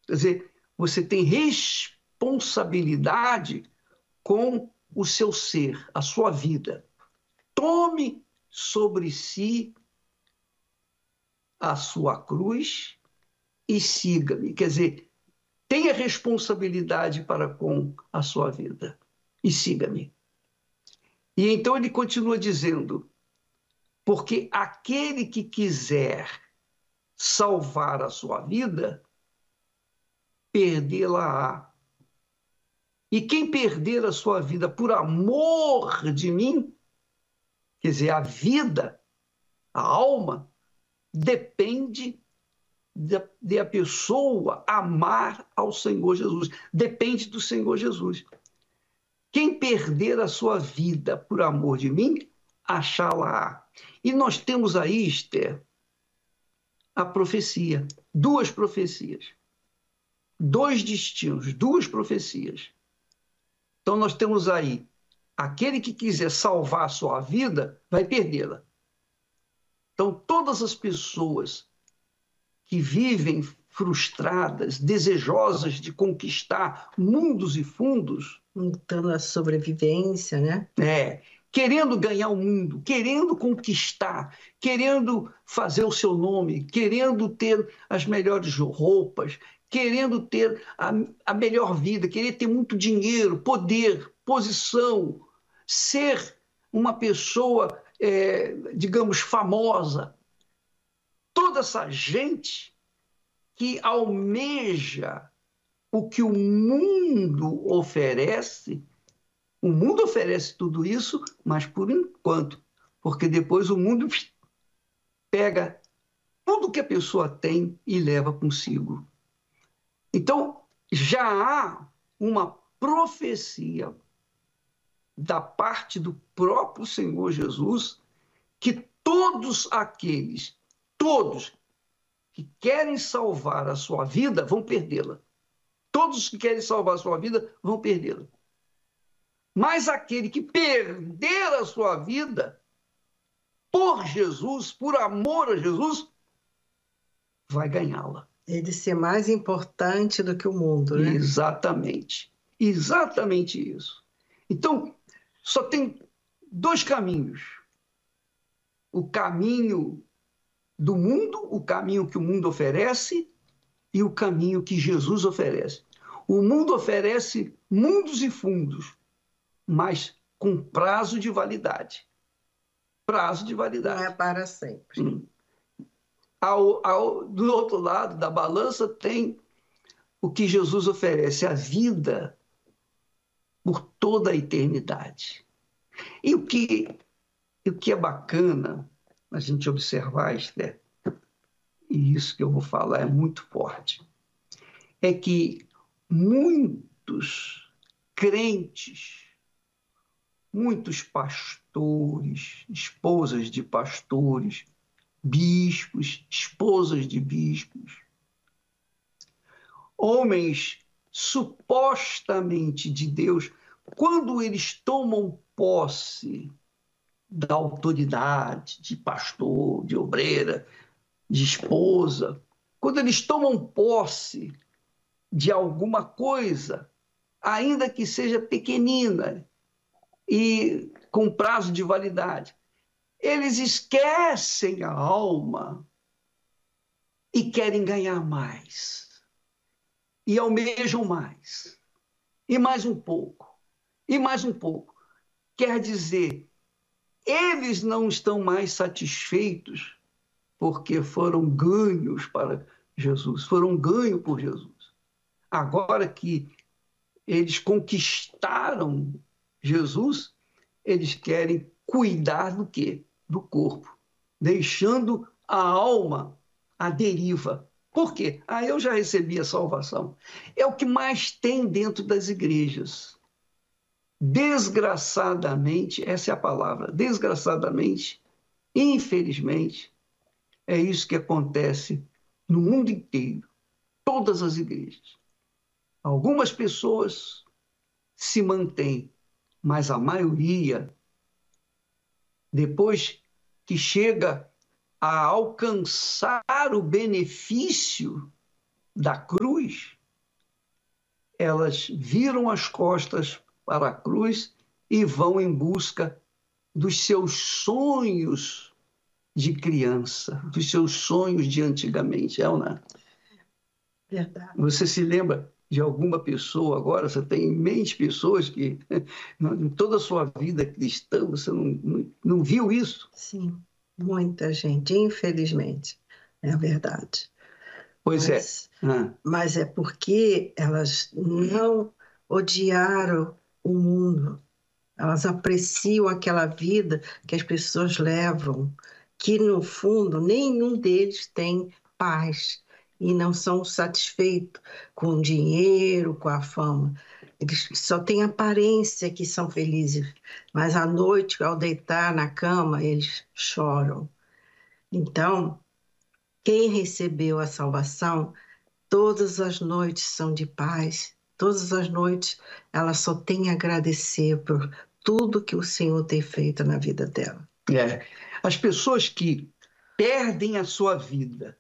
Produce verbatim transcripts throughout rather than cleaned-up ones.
Quer dizer, você tem responsabilidade com o seu ser, a sua vida. Tome sobre si a sua cruz e siga-me. Quer dizer, tenha responsabilidade para com a sua vida e siga-me. E então ele continua dizendo, porque aquele que quiser salvar a sua vida, perdê-la-á. E quem perder a sua vida por amor de mim, quer dizer, a vida, a alma, depende de, de a pessoa amar ao Senhor Jesus. Depende do Senhor Jesus. Quem perder a sua vida por amor de mim, achá-la-á. E nós temos aí, Esther, a profecia, duas profecias, dois destinos, duas profecias. Então nós temos aí, aquele que quiser salvar a sua vida, vai perdê-la. Então todas as pessoas que vivem frustradas, desejosas de conquistar mundos e fundos, lutando a sobrevivência, né? É, querendo ganhar o mundo, querendo conquistar, querendo fazer o seu nome, querendo ter as melhores roupas, querendo ter a, a melhor vida, querer ter muito dinheiro, poder, posição, ser uma pessoa, é, digamos, famosa. Toda essa gente que almeja o que o mundo oferece. O mundo oferece tudo isso, mas por enquanto, porque depois o mundo pega tudo que a pessoa tem e leva consigo. Então, já há uma profecia da parte do próprio Senhor Jesus que todos aqueles, todos que querem salvar a sua vida vão perdê-la. Todos que querem salvar a sua vida vão perdê-la. Mas aquele que perder a sua vida por Jesus, por amor a Jesus, vai ganhá-la. Ele ser mais importante do que o mundo, né? Exatamente. Exatamente isso. Então, só tem dois caminhos. O caminho do mundo, o caminho que o mundo oferece e o caminho que Jesus oferece. O mundo oferece mundos e fundos, mas com prazo de validade. Prazo de validade. Não é para sempre. Hum. Ao, ao, do outro lado da balança tem o que Jesus oferece, a vida por toda a eternidade. E o que, o que é bacana a gente observar, Esther, e isso que eu vou falar é muito forte, é que muitos crentes, muitos pastores, esposas de pastores, bispos, esposas de bispos, homens supostamente de Deus, quando eles tomam posse da autoridade de pastor, de obreira, de esposa, quando eles tomam posse de alguma coisa, ainda que seja pequenina e com prazo de validade, eles esquecem a alma e querem ganhar mais. E almejam mais. E mais um pouco. E mais um pouco. Quer dizer, eles não estão mais satisfeitos porque foram ganhos para Jesus, foram ganhos por Jesus. Agora que eles conquistaram Jesus, eles querem cuidar do quê? Do corpo, deixando a alma à deriva. Por quê? Ah, eu já recebi a salvação. É o que mais tem dentro das igrejas. Desgraçadamente, essa é a palavra, desgraçadamente, infelizmente, é isso que acontece no mundo inteiro, todas as igrejas. Algumas pessoas se mantêm, mas a maioria, depois que chega a alcançar o benefício da cruz, elas viram as costas para a cruz e vão em busca dos seus sonhos de criança, dos seus sonhos de antigamente, é ou não? Verdade. Você se lembra de alguma pessoa agora? Você tem em mente pessoas que, em toda a sua vida cristã, você não, não, não viu isso? Sim, muita gente, infelizmente, é a verdade. Pois Mas, é. Ah, mas é porque elas não odiaram o mundo. Elas apreciam aquela vida que as pessoas levam, que no fundo nenhum deles tem paz e não são satisfeitos com o dinheiro, com a fama. Eles só têm aparência que são felizes, mas à noite, ao deitar na cama, eles choram. Então, quem recebeu a salvação, todas as noites são de paz. Todas as noites ela só tem a agradecer por tudo que o Senhor tem feito na vida dela. é. As pessoas que perdem a sua vida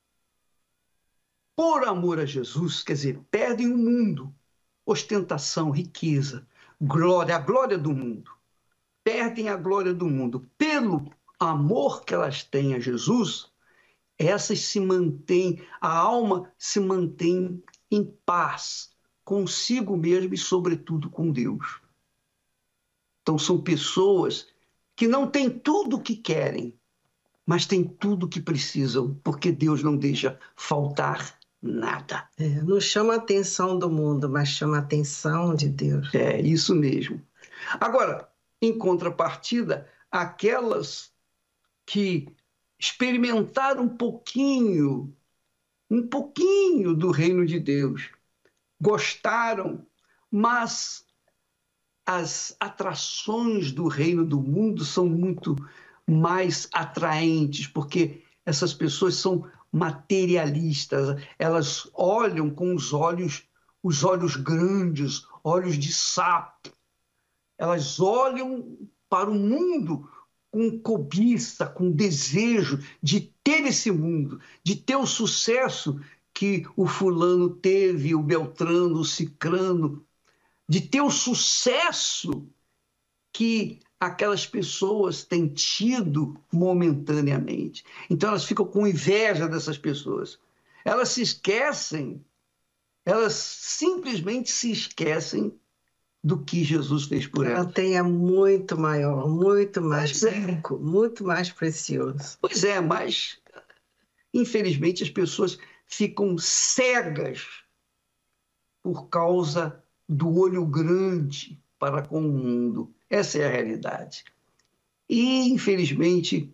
por amor a Jesus, quer dizer, perdem o mundo, ostentação, riqueza, glória, a glória do mundo. Perdem a glória do mundo. Pelo amor que elas têm a Jesus, essas se mantêm, a alma se mantém em paz consigo mesmo e, sobretudo, com Deus. Então, são pessoas que não têm tudo o que querem, mas têm tudo o que precisam, porque Deus não deixa faltar nada. É, não chama a atenção do mundo, mas chama a atenção de Deus. É isso mesmo. Agora, em contrapartida, aquelas que experimentaram um pouquinho, um pouquinho do reino de Deus, gostaram, mas as atrações do reino do mundo são muito mais atraentes, porque essas pessoas são materialistas, elas olham com os olhos, os olhos grandes, olhos de sapo. Elas olham para o mundo com cobiça, com desejo de ter esse mundo, de ter o sucesso que o fulano teve, o Beltrano, o Cicrano, de ter o sucesso que aquelas pessoas têm tido momentaneamente. Então elas ficam com inveja dessas pessoas. Elas se esquecem, elas simplesmente se esquecem do que Jesus fez por Ela elas. tem é muito maior, muito mais Pois é. rico, muito mais precioso. Pois é, mas infelizmente as pessoas ficam cegas por causa do olho grande para com o mundo. Essa é a realidade. E, infelizmente,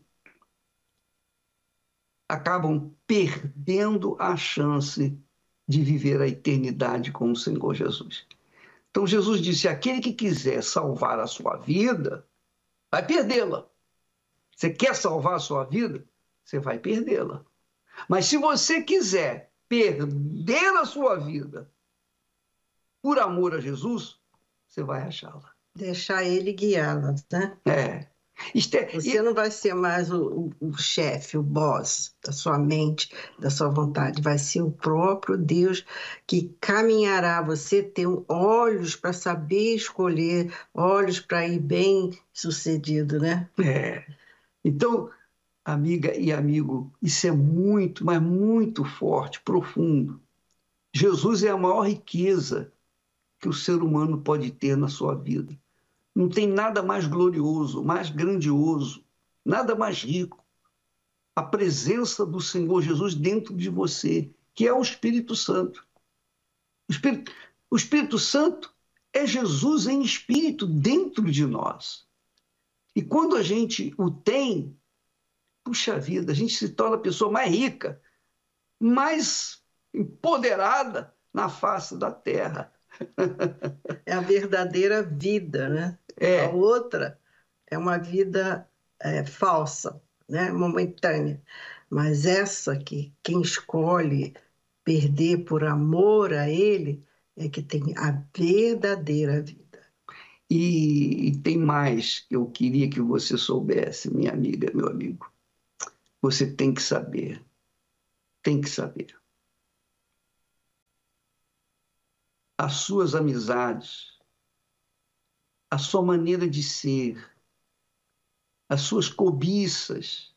acabam perdendo a chance de viver a eternidade com o Senhor Jesus. Então, Jesus disse: aquele que quiser salvar a sua vida, vai perdê-la. Você quer salvar a sua vida? Você vai perdê-la. Mas se você quiser perder a sua vida por amor a Jesus, você vai achá-la. Deixar ele guiá-la, né? É. É... Você não vai ser mais o, o, o chefe, o boss da sua mente, da sua vontade. Vai ser o próprio Deus que caminhará. Você tem olhos para saber escolher, olhos para ir bem sucedido, né? É. Então, amiga e amigo, isso é muito, mas muito forte, profundo. Jesus é a maior riqueza que o ser humano pode ter na sua vida. Não tem nada mais glorioso, mais grandioso, nada mais rico. A presença do Senhor Jesus dentro de você, que é o Espírito Santo. O Espírito, o Espírito Santo é Jesus em espírito dentro de nós. E quando a gente o tem, puxa vida, a gente se torna a pessoa mais rica, mais empoderada na face da terra. É a verdadeira vida, né? É. A outra é uma vida é, falsa, né? Momentânea. Mas essa que quem escolhe perder por amor a ele é que tem a verdadeira vida. E, e tem mais que eu queria que você soubesse, minha amiga, meu amigo. Você tem que saber. Tem que saber. as suas amizades, a sua maneira de ser, as suas cobiças,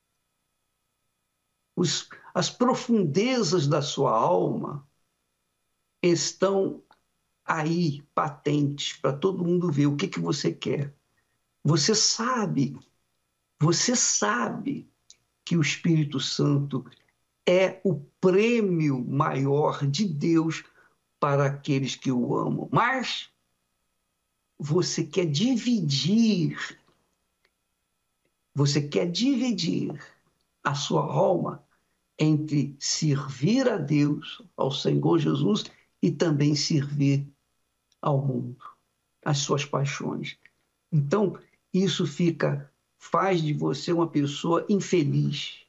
os, as profundezas da sua alma estão aí, patentes, para todo mundo ver o que, que você quer. Você sabe, você sabe que o Espírito Santo é o prêmio maior de Deus para aqueles que o amam. Mas você quer dividir, você quer dividir a sua alma entre servir a Deus, ao Senhor Jesus, e também servir ao mundo, às suas paixões. Então, isso fica, faz de você uma pessoa infeliz.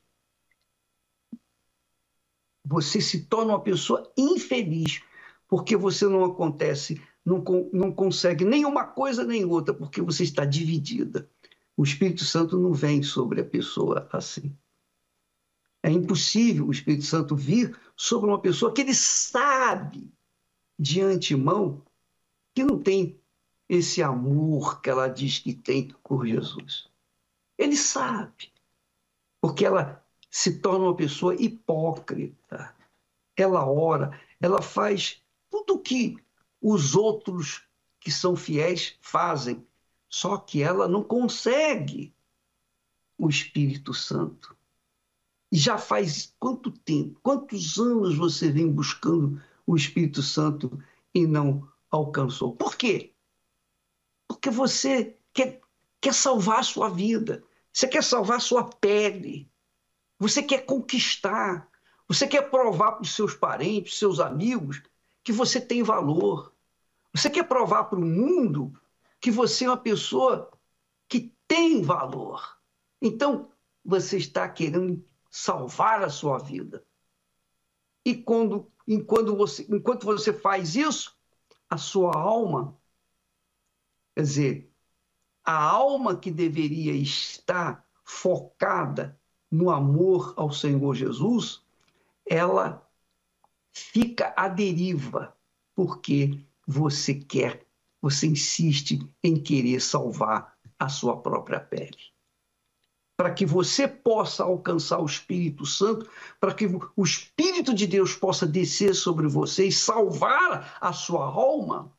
Você se torna uma pessoa infeliz, porque você não acontece, não, não consegue nem uma coisa nem outra, porque você está dividida. O Espírito Santo não vem sobre a pessoa assim. É impossível o Espírito Santo vir sobre uma pessoa que ele sabe de antemão que não tem esse amor que ela diz que tem por Jesus. Ele sabe, porque ela se torna uma pessoa hipócrita. Ela ora, ela faz tudo o que os outros que são fiéis fazem, só que ela não consegue o Espírito Santo. E já faz quanto tempo, quantos anos você vem buscando o Espírito Santo e não alcançou? Por quê? Porque você quer, quer salvar a sua vida, você quer salvar a sua pele, você quer conquistar, você quer provar para os seus parentes, seus amigos, que você tem valor. Você quer provar para o mundo que você é uma pessoa que tem valor. Então, você está querendo salvar a sua vida. E quando, enquanto, você, enquanto você faz isso, a sua alma, quer dizer, a alma que deveria estar focada no amor ao Senhor Jesus, ela fica à deriva, porque você quer, você insiste em querer salvar a sua própria pele. Para que você possa alcançar o Espírito Santo, para que o Espírito de Deus possa descer sobre você e salvar a sua alma,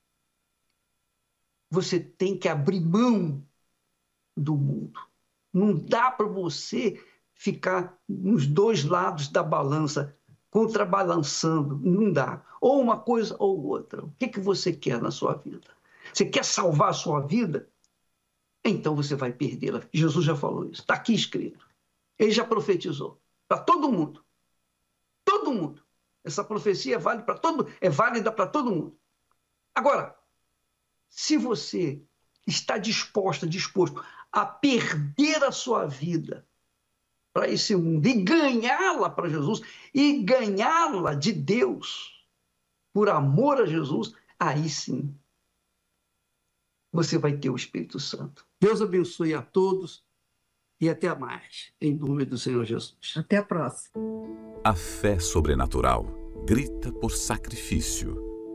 você tem que abrir mão do mundo. Não dá para você ficar nos dois lados da balança, contrabalançando. Não dá. Ou uma coisa ou outra. O que, que você quer na sua vida? Você quer salvar a sua vida? Então você vai perdê-la. Jesus já falou isso. Está aqui escrito. Ele já profetizou. Para todo mundo. Todo mundo. Essa profecia é válida para todo, é válida para todo mundo. Agora, se você está disposta, disposto a perder a sua vida para esse mundo e ganhá-la para Jesus e ganhá-la de Deus por amor a Jesus, aí sim você vai ter o Espírito Santo. Deus abençoe a todos e até mais, em nome do Senhor Jesus. Até a próxima. A fé sobrenatural grita por sacrifício.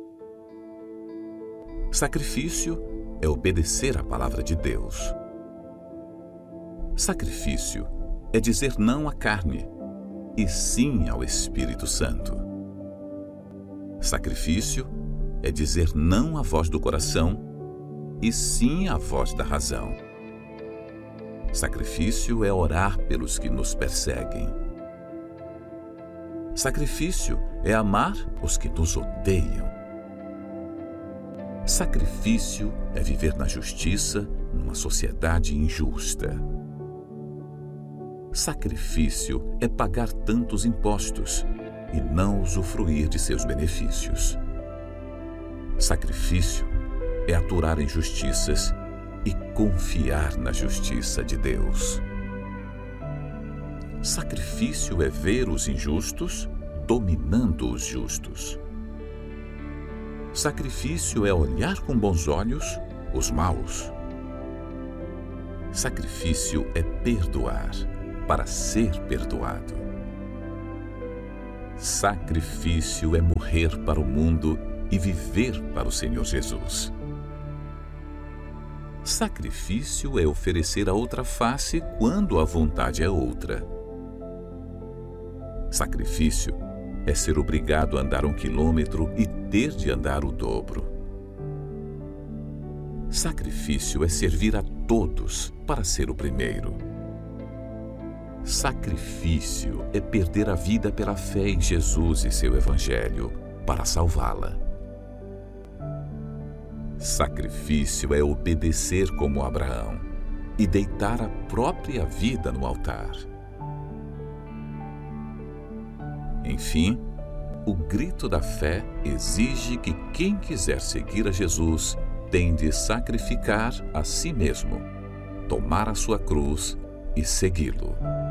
Sacrifício é obedecer à palavra de Deus. Sacrifício é dizer não à carne e sim ao Espírito Santo. Sacrifício é dizer não à voz do coração e sim à voz da razão. Sacrifício é orar pelos que nos perseguem. Sacrifício é amar os que nos odeiam. Sacrifício é viver na justiça numa sociedade injusta. Sacrifício é pagar tantos impostos e não usufruir de seus benefícios. Sacrifício é aturar injustiças e confiar na justiça de Deus. Sacrifício é ver os injustos dominando os justos. Sacrifício é olhar com bons olhos os maus. Sacrifício é perdoar para ser perdoado. Sacrifício é morrer para o mundo e viver para o Senhor Jesus. Sacrifício é oferecer a outra face quando a vontade é outra. Sacrifício é ser obrigado a andar um quilômetro e ter de andar o dobro. Sacrifício é servir a todos para ser o primeiro. Sacrifício é perder a vida pela fé em Jesus e seu Evangelho para salvá-la. Sacrifício é obedecer como Abraão e deitar a própria vida no altar. Enfim, o grito da fé exige que quem quiser seguir a Jesus tem de sacrificar a si mesmo, tomar a sua cruz e segui-lo.